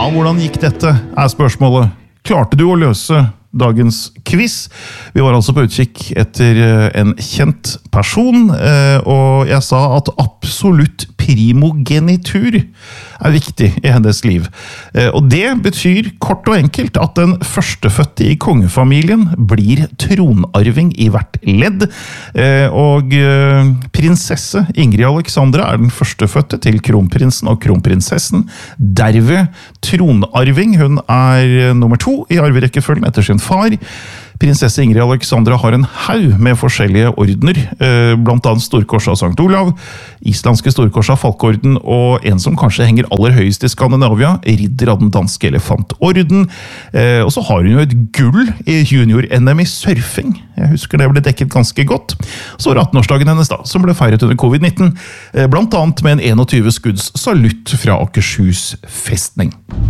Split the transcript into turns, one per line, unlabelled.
hvordan gikk dette, spørsmålet. Klarte du å løse dagens quiz? Vi var altså på utkikk etter en kjent person, og jeg sa at absolutt primogenitur viktig i hennes liv. Og det betyr kort og enkelt at den førstefødte i kongefamilien blir tronarving i hvert ledd, og prinsesse Ingrid Alexandra den førstefødte til kronprinsen og kronprinsessen. Derved tronarving, hun nummer 2 i arverekkefølgen etter sin far. Prinsesse Ingrid Alexandra har en haug med forskjellige ordener, blant annet Storkorset av Sankt Olav, islandske Storkorset av Falkeorden, og en som kanskje henger aller høyest i Skandinavia, ridder av den danske elefantorden. Og så har hun jo et gull i junior-NM i surfing. Jeg husker det ble dekket ganske godt. Så var 18-årsdagen hennes da, som ble feiret under covid-19, blant annet med en 21 skudds salutt fra Akershus festning.